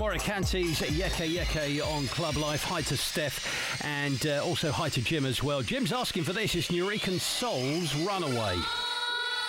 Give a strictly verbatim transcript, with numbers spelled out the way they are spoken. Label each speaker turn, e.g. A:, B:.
A: Morikante's Yeke Yeke on Club Life. Hi to Steph and uh, also hi to Jim as well. Jim's asking for this. It's Nurican Soul's Runaway.